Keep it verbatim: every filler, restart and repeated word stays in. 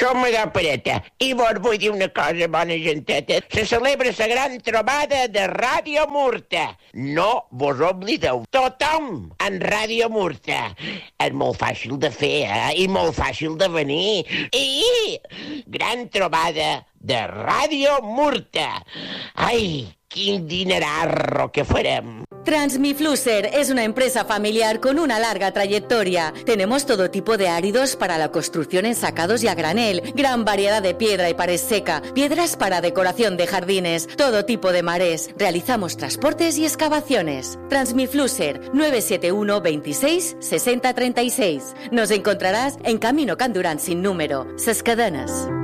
Som de Pereta i vos vull dir una cosa, bona genteta. Se celebra la gran trobada de Ràdio Murta. No vos oblideu. Tothom en Ràdio Murta. És molt fàcil de fer, eh? I molt fàcil de venir. I gran trobada de Ràdio Murta. Ai, quin dinerarro que farem. Transmifluser es una empresa familiar con una larga trayectoria. Tenemos todo tipo de áridos para la construcción en sacados y a granel, gran variedad de piedra y pared seca, piedras para decoración de jardines, todo tipo de marés. Realizamos transportes y excavaciones. Transmifluser nueve siete uno veintiséis sesenta treinta y seis. Nos encontrarás en Camino Can Durán sin número, Ses Cadenes.